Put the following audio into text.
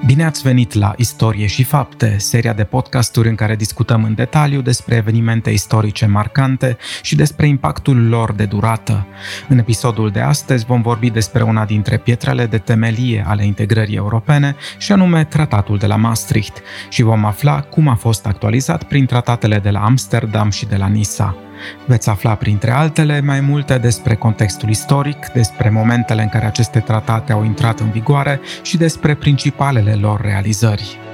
Bine ați venit la Istorie și Fapte, seria de podcasturi în care discutăm în detaliu despre evenimente istorice marcante și despre impactul lor de durată. În episodul de astăzi vom vorbi despre una dintre pietrele de temelie ale integrării europene, și anume Tratatul de la Maastricht, și vom afla cum a fost actualizat prin tratatele de la Amsterdam și de la Nisa. Veți afla, printre altele, mai multe despre contextul istoric, despre momentele în care aceste tratate au intrat în vigoare și despre principalele lor realizări.